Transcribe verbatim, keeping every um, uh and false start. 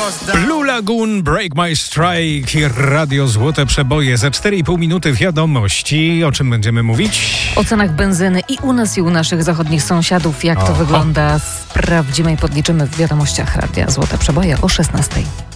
Blue Lagoon, Break My Strike i Radio Złote Przeboje. Za cztery i pół minuty wiadomości. O czym będziemy mówić? O cenach benzyny i u nas, i u naszych zachodnich sąsiadów. Jak to Oho. wygląda? Sprawdzimy i podliczymy w wiadomościach Radia Złote Przeboje o szesnastej.